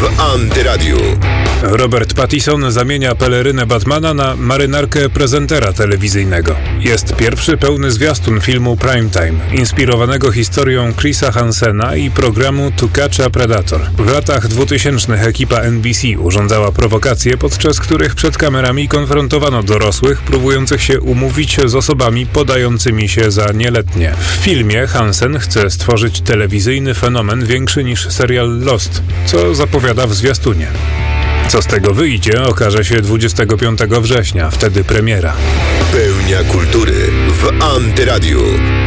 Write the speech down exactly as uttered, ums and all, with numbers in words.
w Antyradiu. Robert Pattinson zamienia pelerynę Batmana na marynarkę prezentera telewizyjnego. Jest pierwszy pełny zwiastun filmu Primetime, inspirowanego historią Chrisa Hansena i programu To Catch a Predator. W latach dwutysięcznych ekipa N B C urządzała prowokacje, podczas których przed kamerami konfrontowano dorosłych próbujących się umówić z osobami podającymi się za nieletnie. W filmie Hansen chce stworzyć telewizyjny fenomen większy niż serial Lost, co zapowiada w zwiastunie. Co z tego wyjdzie, okaże się dwudziestego piątego września, wtedy premiera. Pełnia kultury w Antyradiu.